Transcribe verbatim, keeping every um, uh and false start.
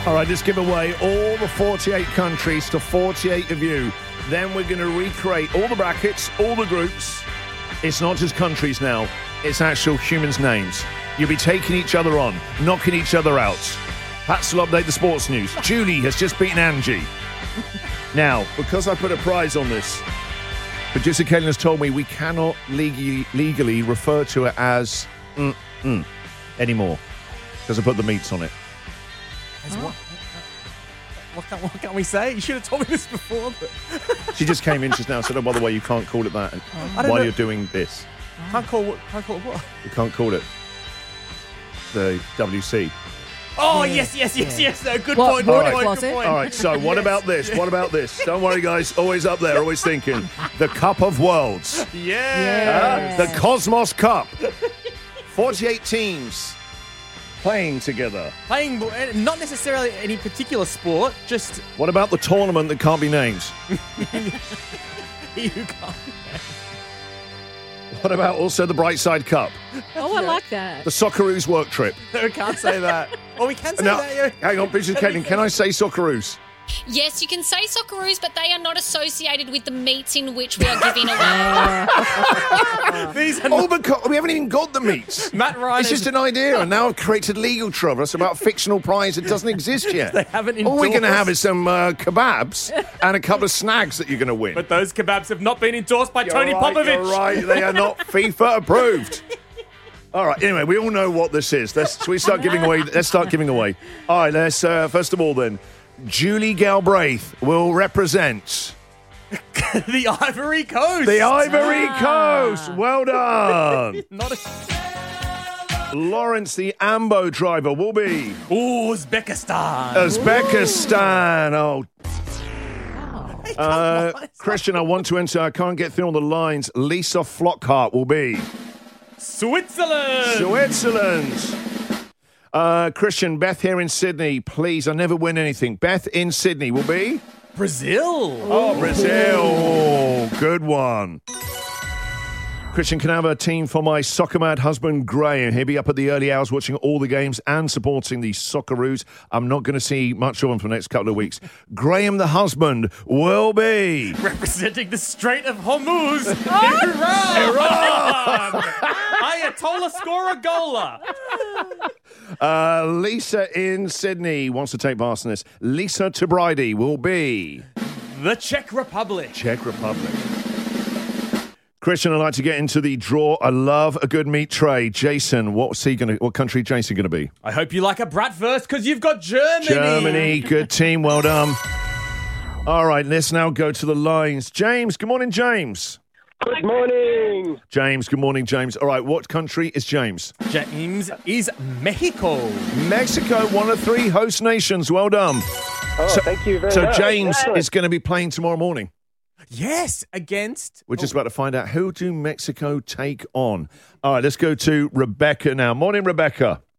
All right, let's give away all the forty-eight countries to forty-eight of you. Then we're going to recreate all the brackets, all the groups. It's not just countries now. It's actual humans' names. You'll be taking each other on, knocking each other out. Pats will update the sports news. Julie has just beaten Angie. Now, because I put a prize on this, producer Caitlin has told me we cannot legally, legally refer to it as mm-mm anymore because I put the meats on it. As what? What can, what can we say? You should have told me this before. But She just came in just now and said, oh, by the way, you can't call it that I don't while know. you're doing this. Can't call what? Can't call it what? You can't call it the W C. Oh, yes, yes, yes, yes. No, good What point, would good it, point, was good it? point. All right, so what Yes. about this? What about this? Don't worry, guys. Always up there, always thinking. The Cup of Worlds. Yeah. Uh, the Cosmos Cup. forty-eight teams playing together. Playing, bo- eh, not necessarily any particular sport, just What about the tournament that can't be named? you can't. What about also the Brightside Cup? Oh, I like that. The Socceroos work trip? No, we can't say that. Oh, we can say Now, that, yeah. hang on, Bridget Caitlin, can I say Socceroos? Yes, you can say Socceroos, but they are not associated with the meats in which we are giving away. These are Oh, not, because we haven't even got the meats. Matt Ryan It's has- just an idea, and now I've created legal trouble. It's about a fictional prize that doesn't exist yet. They haven't All we're going to endorsed- have is some uh, kebabs and a couple of snags that you're going to win. But those kebabs have not been endorsed by You're Tony right, Popovich. You're right, they are not FIFA approved. All right, anyway, we all know what this is. Let's, should we start giving away? Let's start giving away. All right, let's, uh, first of all then, Julie Galbraith will represent The Ivory Coast. the Ivory Coast. Well done. Not a... Lawrence, the Ambo driver, will be Ooh, Uzbekistan. Uzbekistan. Oh, Hey, come uh, on. Christian, I want to enter. I can't get through on the lines. Lisa Flockhart will be Switzerland. Switzerland. Uh, Christian, Beth here in Sydney. Please, I never win anything. Beth in Sydney will be Brazil. Oh, Brazil. Good one. Christian, can I have a team for my soccer mad husband, Graham? He'll be up at the early hours watching all the games and supporting the Socceroos. I'm not going to see much of them for the next couple of weeks. Graham, the husband, will be Representing the Strait of Hormuz, Iran. Iran. Ayatollah Scoragola. uh, Lisa in Sydney. Wants to take part in this. Lisa Tabridi will be The Czech Republic. Czech Republic. Christian, I'd like to get into the draw. I love a good meat tray. Jason, what's he going to? What country Jason going to be? I hope you like a bratwurst because you've got Germany. Germany, good team, well done. All right, let's now go to the lines. James, good morning, James. Good morning. James, good morning, James. All right, what country is James? James is Mexico. Mexico, one of three host nations. Well done. Oh, So- thank you very So much. James Excellent. is going to be playing tomorrow morning. Yes, against. We're just about to find out who do Mexico take on. All right, let's go to Rebecca now. Morning, Rebecca.